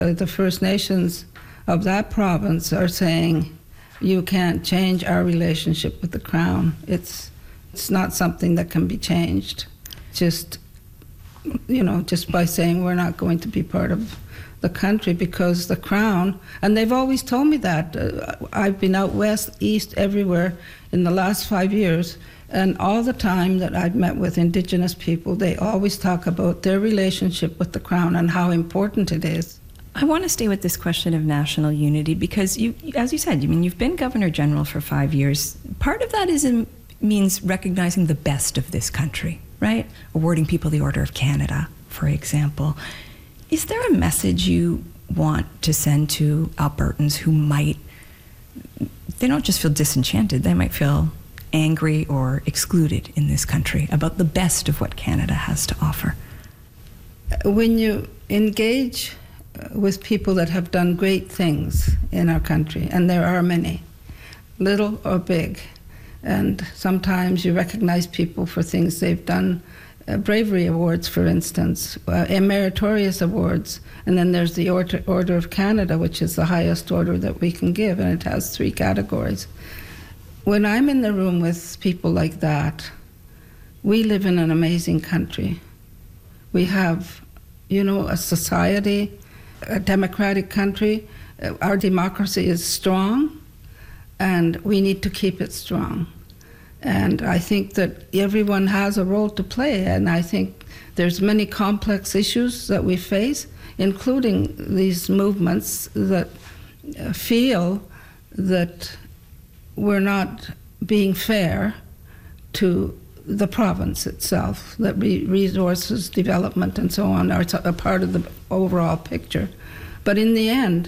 The First Nations of that province are saying, you can't change our relationship with the Crown. It's not something that can be changed. Just by saying we're not going to be part of the country, because the Crown, and they've always told me that. I've been out west, east, everywhere in the last 5 years, and all the time that I've met with Indigenous people, they always talk about their relationship with the Crown and how important it is. I want to stay with this question of national unity because, as you said, you've been Governor General for 5 years. Part of that means recognizing the best of this country, right? Awarding people the Order of Canada, for example. Is there a message you want to send to Albertans who they don't just feel disenchanted, they might feel angry or excluded in this country about the best of what Canada has to offer? When you engage with people that have done great things in our country, and there are many, little or big, and sometimes you recognize people for things they've done, bravery awards, for instance, meritorious awards, and then there's the Order of Canada, which is the highest order that we can give, and it has 3 categories. When I'm in the room with people like that, we live in an amazing country. We have, a society, a democratic country. Our democracy is strong, and we need to keep it strong. And I think that everyone has a role to play, and I think there's many complex issues that we face, including these movements that feel that we're not being fair to the province itself, that resources, development, and so on are a part of the overall picture. But in the end,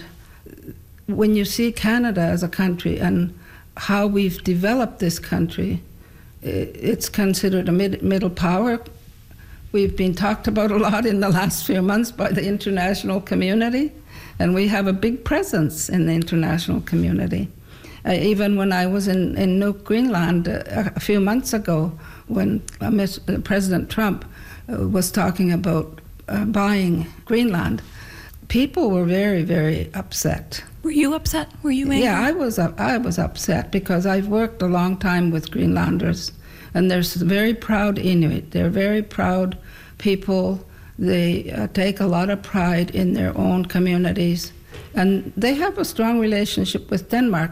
when you see Canada as a country and how we've developed this country, it's considered a middle power. We've been talked about a lot in the last few months by the international community, and we have a big presence in the international community. Even when I was in Nuuk, Greenland, a few months ago, when President Trump was talking about buying Greenland, people were very, very upset. Were you upset? Were you angry? Yeah, I was upset because I've worked a long time with Greenlanders, and they're very proud Inuit. They're very proud people. They take a lot of pride in their own communities, and they have a strong relationship with Denmark.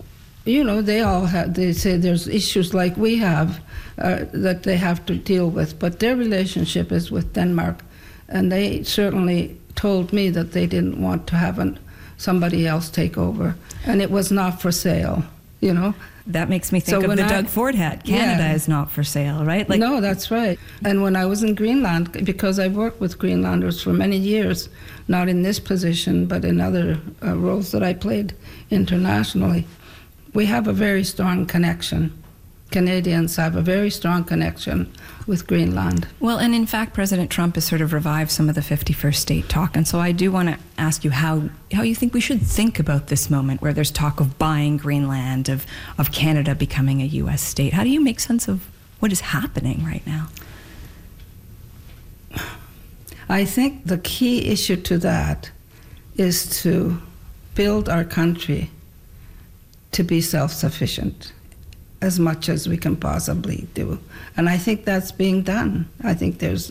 They say there's issues like we have that they have to deal with, but their relationship is with Denmark, and they certainly told me that they didn't want to have somebody else take over, and it was not for sale, That makes me think of the Doug Ford hat. Canada is not for sale, right? No, that's right. And when I was in Greenland, because I've worked with Greenlanders for many years, not in this position, but in other roles that I played internationally, we have a very strong connection. Canadians have a very strong connection with Greenland. Well, and in fact, President Trump has sort of revived some of the 51st state talk. And so I do want to ask you how you think we should think about this moment where there's talk of buying Greenland, of Canada becoming a U.S. state. How do you make sense of what is happening right now? I think the key issue to that is to build our country to be self-sufficient as much as we can possibly do. And I think that's being done. I think there's,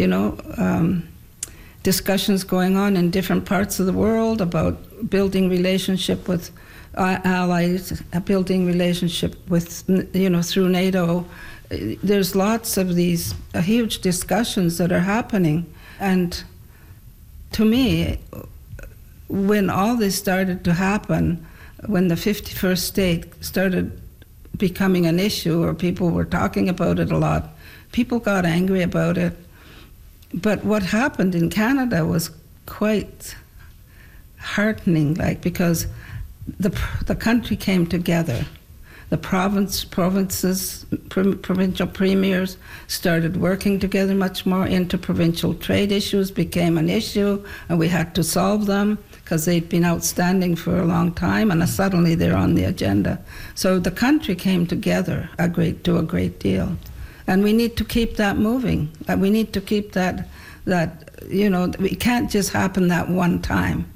discussions going on in different parts of the world about building relationship with allies, building relationship with, through NATO. There's lots of these huge discussions that are happening. And to me, when all this started to happen, when the 51st state started becoming an issue, or people were talking about it a lot, people got angry about it. But what happened in Canada was quite heartening, because the country came together. The provinces, provincial premiers started working together much more. Interprovincial trade issues became an issue, and we had to solve them because they'd been outstanding for a long time, and suddenly they're on the agenda. So the country came together to a great deal. And we need to keep that moving. We need to keep that it can't just happen that one time.